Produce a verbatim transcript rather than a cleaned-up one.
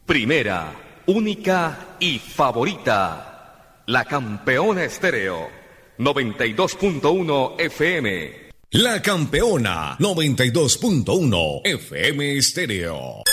Primera, única y favorita. La Campeona Estéreo, noventa y dos punto uno F M. La Campeona, noventa y dos punto uno F M Estéreo.